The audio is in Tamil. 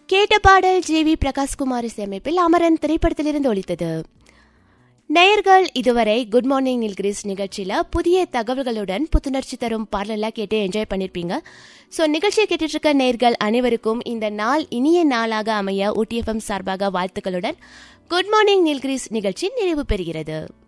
கேட்ட பாடல் ஜி.வி. பிரகாஷ்குமார் இசையமைப்பில் அமரன் திரைப்படத்திலிருந்து ஒலித்தது. நேயர்கள் இதுவரை குட் மார்னிங் நீல்கிரிஸ் நிகழ்ச்சியில புதிய தகவல்களுடன் புத்துணர்ச்சி தரும் பாடலெல்லாம் கேட்டு என்ஜாய் பண்ணிருப்பீங்க. ஸோ நிகழ்ச்சியை கேட்டுட்டு இருக்க நேயர்கள் அனைவருக்கும் இந்த நாள் இனிய நாளாக அமைய ஊட்டி எஃப்எம் சார்பாக வாழ்த்துக்களுடன் குட் மார்னிங் நீல்கிரிஸ் நிகழ்ச்சி நிறைவு பெறுகிறது.